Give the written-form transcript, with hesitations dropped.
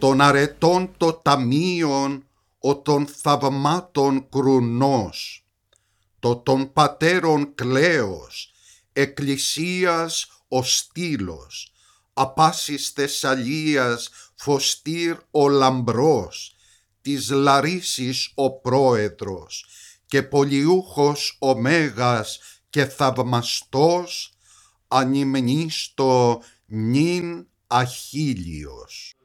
των αρετών το ταμείον, ο των θαυμάτων κρουνός, το των πατέρων κλαίος, εκκλησίας ο στήλος, απάσης Θεσσαλίας φωστήρ ο λαμπρός, της Λαρίσης ο πρόεδρος, και πολιούχος ο μέγας και θαυμαστός, ανυμνήστο νυν Αχίλιος.